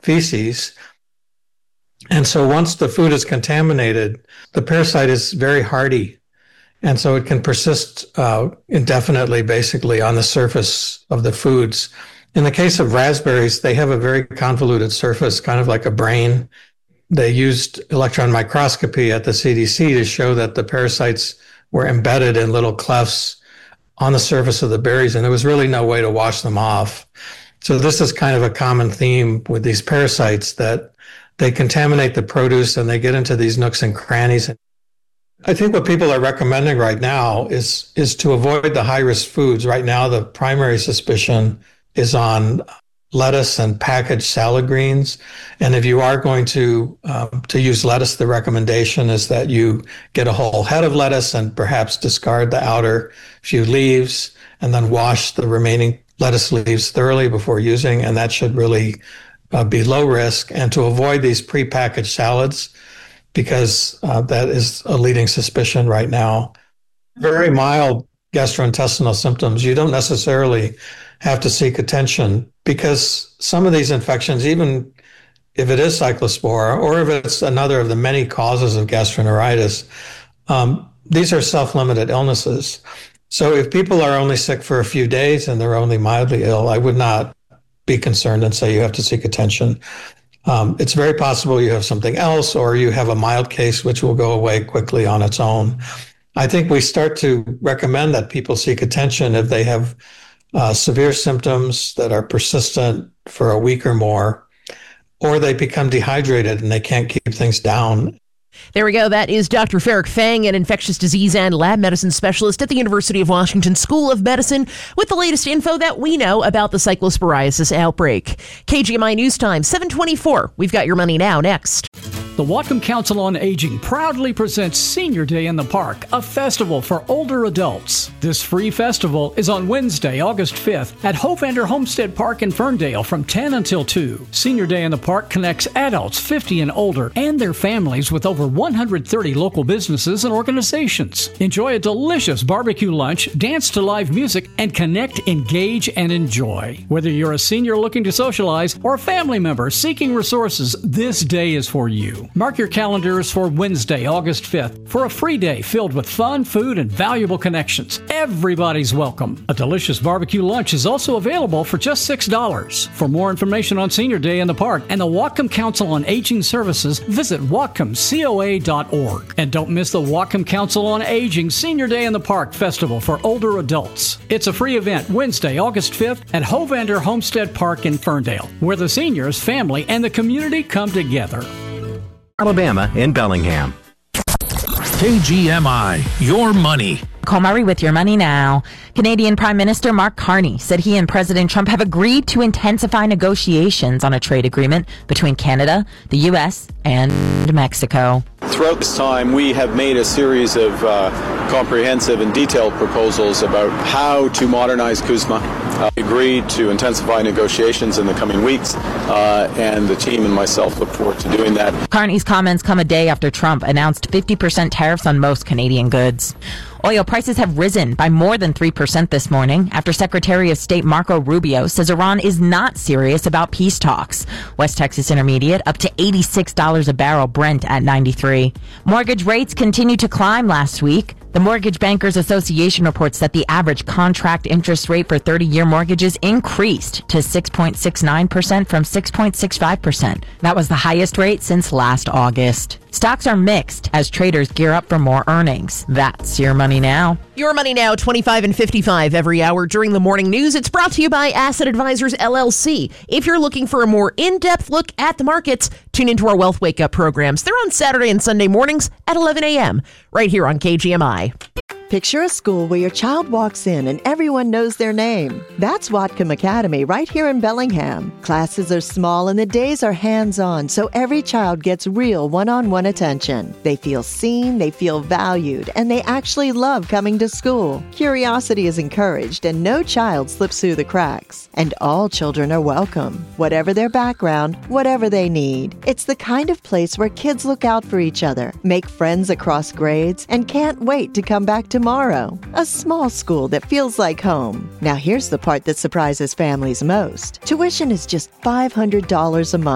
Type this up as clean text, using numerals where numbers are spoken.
feces. And so once the food is contaminated, the parasite is very hardy. And so it can persist indefinitely, basically, on the surface of the foods. In the case of raspberries, they have a very convoluted surface, kind of like a brain. They used electron microscopy at the CDC to show that the parasites were embedded in little clefts on the surface of the berries, and there was really no way to wash them off. So this is kind of a common theme with these parasites, that they contaminate the produce and they get into these nooks and crannies. I think what people are recommending right now is to avoid the high-risk foods. Right now, the primary suspicion is on lettuce and packaged salad greens. And if you are going to use lettuce, the recommendation is that you get a whole head of lettuce and perhaps discard the outer few leaves and then wash the remaining lettuce leaves thoroughly before using. And that should really be low risk. And to avoid these prepackaged salads, because that is a leading suspicion right now. Very mild gastrointestinal symptoms, you don't necessarily have to seek attention, because some of these infections, even if it is cyclospora or if it's another of the many causes of gastroenteritis, these are self-limited illnesses. So if people are only sick for a few days and they're only mildly ill, I would not be concerned and say you have to seek attention. It's very possible you have something else, or you have a mild case which will go away quickly on its own. I think we start to recommend that people seek attention if they have severe symptoms that are persistent for a week or more, or they become dehydrated and they can't keep things down. There we go. That is Dr. Farrick Fang, an infectious disease and lab medicine specialist at the University of Washington School of Medicine, with the latest info that we know about the cyclosporiasis outbreak. KGMI News Time, 7:24. We've got your money now next. The Whatcom Council on Aging proudly presents Senior Day in the Park, a festival for older adults. This free festival is on Wednesday, August 5th at Hovander Homestead Park in Ferndale from 10 until 2. Senior Day in the Park connects adults 50 and older and their families with over 130 local businesses and organizations. Enjoy a delicious barbecue lunch, dance to live music, and connect, engage, and enjoy. Whether you're a senior looking to socialize or a family member seeking resources, this day is for you. Mark your calendars for Wednesday, August 5th for a free day filled with fun, food, and valuable connections. Everybody's welcome. A delicious barbecue lunch is also available for just $6. For more information on Senior Day in the Park and the Whatcom Council on Aging Services, visit whatcomcoa.org. And don't miss the Whatcom Council on Aging Senior Day in the Park Festival for older adults. It's a free event Wednesday, August 5th at Hovander Homestead Park in Ferndale, where the seniors, family, and the community come together. Alabama in Bellingham. KGMI, your money. Nicole Murray with your money now. Canadian Prime Minister Mark Carney said he and President Trump have agreed to intensify negotiations on a trade agreement between Canada, the U.S., and Mexico. Throughout this time, we have made a series of comprehensive and detailed proposals about how to modernize CUSMA. We agreed to intensify negotiations in the coming weeks, and the team and myself look forward to doing that. Carney's comments come a day after Trump announced 50% tariffs on most Canadian goods. Oil prices have risen by more than 3% this morning after Secretary of State Marco Rubio says Iran is not serious about peace talks. West Texas Intermediate up to $86 a barrel, Brent at 93. Mortgage rates continue to climb last week. The Mortgage Bankers Association reports that the average contract interest rate for 30-year mortgages increased to 6.69% from 6.65%. That was the highest rate since last August. Stocks are mixed as traders gear up for more earnings. That's your money now. Your money now, 25 and 55 every hour during the morning news. It's brought to you by Asset Advisors, LLC. If you're looking for a more in-depth look at the markets, tune into our Wealth Wake Up programs. They're on Saturday and Sunday mornings at 11 a.m. right here on KGMI. Picture a school where your child walks in and everyone knows their name. That's Whatcom Academy right here in Bellingham. Classes are small and the days are hands-on, so every child gets real one-on-one attention. They feel seen, they feel valued, and they actually love coming to school. Curiosity is encouraged and no child slips through the cracks. And all children are welcome, whatever their background, whatever they need. It's the kind of place where kids look out for each other, make friends across grades, and can't wait to come back tomorrow. A small school that feels like home. Now here's the part that surprises families most. Tuition is just $500 a month.